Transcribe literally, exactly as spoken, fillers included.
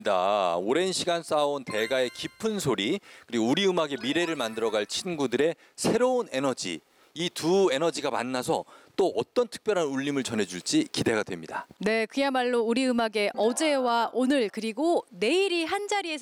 다 오랜 시간 쌓아온 대가의 깊은 소리, 그리고 우리 음악의 미래를 만들어갈 친구들의 새로운 에너지, 이 두 에너지가 만나서 또 어떤 특별한 울림을 전해줄지 기대가 됩니다. 네, 그야말로 우리 음악의 어제와 오늘 그리고 내일이 한 자리에서